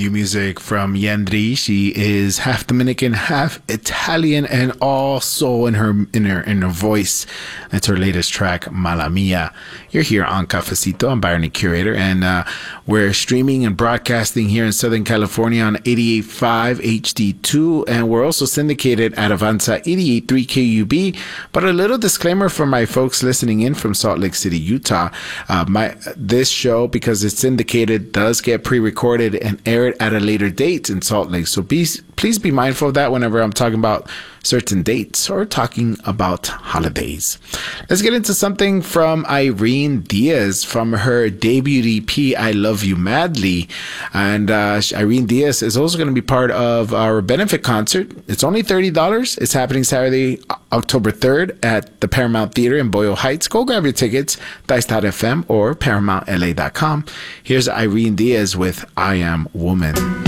new music from Yandri. She is half Dominican, half Italian, and all soul in her voice. It's her latest track, Mala Mia. You're here on Cafecito. I'm Byron, the curator, and we're streaming and broadcasting here in Southern California on 88.5 HD2, and we're also syndicated at Avanza 88.3 KUB. But a little disclaimer for my folks listening in from Salt Lake City, Utah. This show, because it's syndicated, does get pre-recorded and aired at a later date in Salt Lake. So please be mindful of that whenever I'm talking about certain dates or talking about holidays. Let's get into something from Irene Diaz from her debut EP, I Love You Madly. And Irene Diaz is also going to be part of our benefit concert. It's only $30. It's happening Saturday, October 3rd at the Paramount Theater in Boyle Heights. Go grab your tickets, dice.fm or ParamountLA.com. Here's Irene Diaz with I Am Woman.